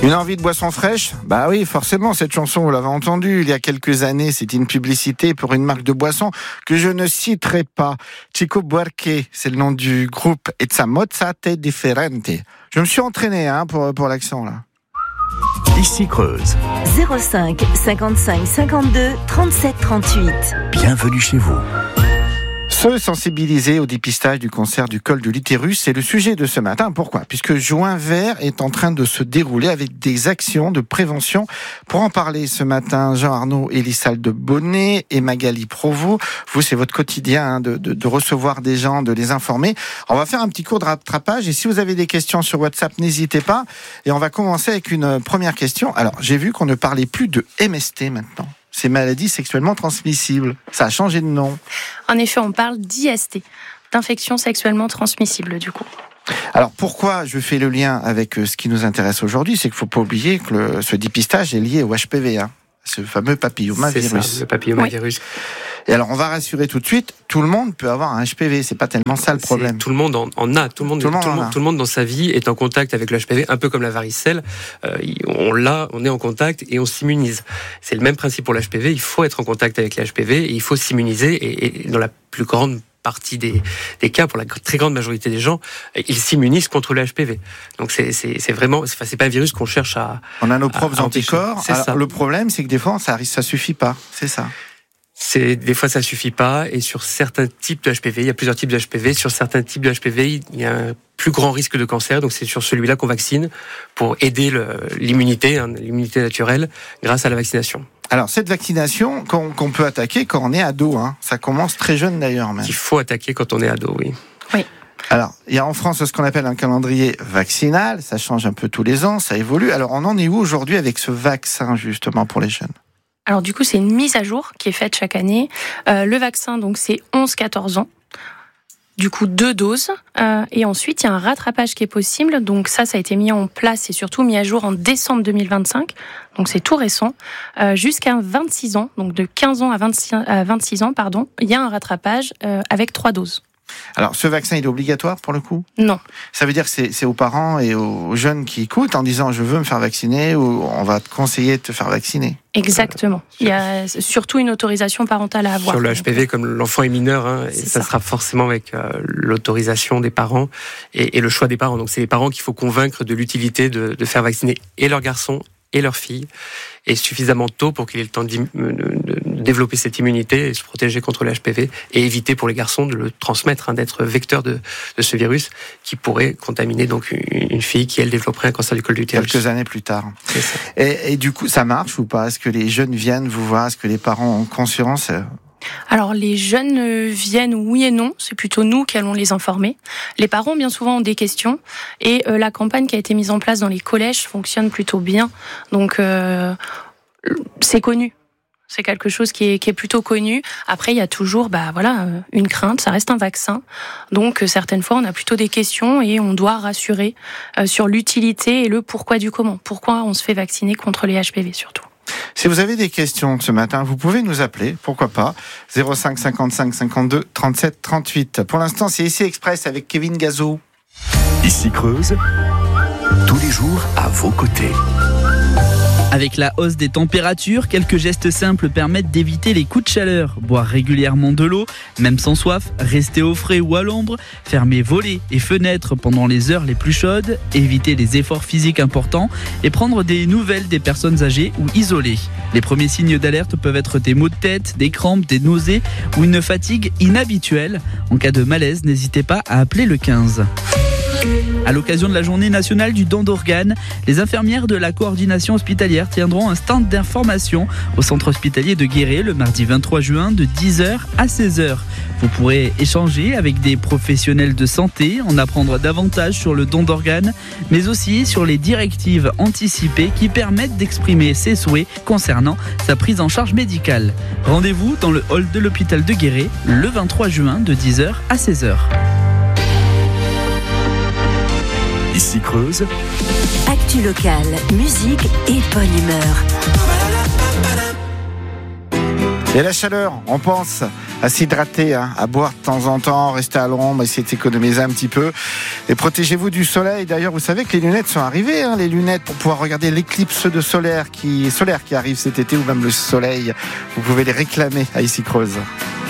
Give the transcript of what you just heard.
Une envie de boisson fraîche ? Bah oui, forcément, cette chanson, vous l'avez entendue il y a quelques années. C'était une publicité pour une marque de boisson que je ne citerai pas. Chico Buarque, c'est le nom du groupe. It's mozzate differente. Je me suis entraîné pour l'accent là. Ici Creuse. 05 55 52 37 38. Bienvenue chez vous. Se sensibiliser au dépistage du cancer du col de l'utérus, c'est le sujet de ce matin. Pourquoi ? Puisque Juin Vert est en train de se dérouler avec des actions de prévention. Pour en parler ce matin, Jean-Arnaud Elissalde Bonnet et Magali Provost. Vous, c'est votre quotidien de recevoir des gens, de les informer. On va faire un petit cours de rattrapage et si vous avez des questions sur WhatsApp, n'hésitez pas. Et on va commencer avec une première question. Alors, j'ai vu qu'on ne parlait plus de MST maintenant. Ces maladies sexuellement transmissibles. Ça a changé de nom. En effet, on parle d'IST, d'infection sexuellement transmissible du coup. Alors pourquoi je fais le lien avec ce qui nous intéresse aujourd'hui, c'est qu'il ne faut pas oublier que ce dépistage est lié au HPV, ce fameux papillomavirus. C'est ça, le papillomavirus. Oui. Et alors on va rassurer tout de suite, tout le monde peut avoir un HPV, c'est pas tellement ça le problème. Tout le monde en a, tout le monde dans sa vie est en contact avec le HPV, un peu comme la varicelle. On est en contact et on s'immunise. C'est le même principe pour l'HPV, il faut être en contact avec les HPV et il faut s'immuniser et dans la plus grande partie des cas, pour la très grande majorité des gens, ils s'immunisent contre le HPV. Donc c'est vraiment, c'est pas un virus qu'on cherche à. On a nos propres anticorps. Alors, le problème, c'est que des fois, ça suffit pas. C'est ça. Des fois, ça suffit pas. Et sur certains types de HPV, il y a plusieurs types de HPV. Sur certains types de HPV, il y a un plus grand risque de cancer. Donc, c'est sur celui-là qu'on vaccine pour aider l'immunité, l'immunité naturelle, grâce à la vaccination. Alors, cette vaccination qu'on peut attaquer quand on est ado, ça commence très jeune d'ailleurs même. Il faut attaquer quand on est ado, oui. Oui. Alors, il y a en France ce qu'on appelle un calendrier vaccinal. Ça change un peu tous les ans, ça évolue. Alors, on en est où aujourd'hui avec ce vaccin justement pour les jeunes ? Alors du coup, c'est une mise à jour qui est faite chaque année. Le vaccin, donc c'est 11-14 ans. Du coup, 2 doses. Et ensuite, il y a un rattrapage qui est possible. Donc ça a été mis en place et surtout mis à jour en décembre 2025. Donc c'est tout récent. Jusqu'à 26 ans, donc de 15 ans à 26 ans, il y a un rattrapage avec 3 doses. Alors, ce vaccin, il est obligatoire pour le coup ? Non. Ça veut dire que c'est aux parents et aux jeunes qui écoutent en disant « je veux me faire vacciner » ou « on va te conseiller de te faire vacciner ». Exactement. Il y a surtout une autorisation parentale à avoir. Sur le HPV, comme l'enfant est mineur, et ça sera forcément avec l'autorisation des parents et le choix des parents. Donc c'est les parents qu'il faut convaincre de l'utilité de faire vacciner et leurs garçons et leurs filles, et suffisamment tôt pour qu'il ait le temps de développer cette immunité et se protéger contre le HPV, et éviter pour les garçons de le transmettre, d'être vecteur de ce virus qui pourrait contaminer donc une fille qui, elle, développerait un cancer du col de l'utérus. Quelques années plus tard. Et du coup, ça marche ou pas ? Est-ce que les jeunes viennent vous voir ? Est-ce que les parents ont conscience ? Alors les jeunes viennent oui et non, c'est plutôt nous qui allons les informer. Les parents bien souvent ont des questions et la campagne qui a été mise en place dans les collèges fonctionne plutôt bien. Donc c'est connu. C'est quelque chose qui est plutôt connu. Après, il y a toujours une crainte, ça reste un vaccin. Donc certaines fois, on a plutôt des questions et on doit rassurer sur l'utilité et le pourquoi du comment. Pourquoi on se fait vacciner contre les HPV surtout. Si vous avez des questions ce matin, vous pouvez nous appeler, pourquoi pas, 05 55 52 37 38. Pour l'instant, c'est Ici Express avec Kevin Gazo. Ici Creuse, tous les jours à vos côtés. Avec la hausse des températures, quelques gestes simples permettent d'éviter les coups de chaleur. Boire régulièrement de l'eau, même sans soif, rester au frais ou à l'ombre, fermer volets et fenêtres pendant les heures les plus chaudes, éviter les efforts physiques importants et prendre des nouvelles des personnes âgées ou isolées. Les premiers signes d'alerte peuvent être des maux de tête, des crampes, des nausées ou une fatigue inhabituelle. En cas de malaise, n'hésitez pas à appeler le 15. À l'occasion de la journée nationale du don d'organes, les infirmières de la coordination hospitalière tiendront un stand d'information au centre hospitalier de Guéret le mardi 23 juin de 10h à 16h. Vous pourrez échanger avec des professionnels de santé, en apprendre davantage sur le don d'organes, mais aussi sur les directives anticipées qui permettent d'exprimer ses souhaits concernant sa prise en charge médicale. Rendez-vous dans le hall de l'hôpital de Guéret le 23 juin de 10h à 16h. Ici Creuse, Actu locale, musique et bonne humeur. Et la chaleur, on pense à s'hydrater, à boire de temps en temps, rester à l'ombre, essayer d'économiser un petit peu et protégez-vous du soleil. D'ailleurs, vous savez que les lunettes sont arrivées, les lunettes pour pouvoir regarder l'éclipse solaire qui arrive cet été ou même le soleil. Vous pouvez les réclamer à Issy Creuse.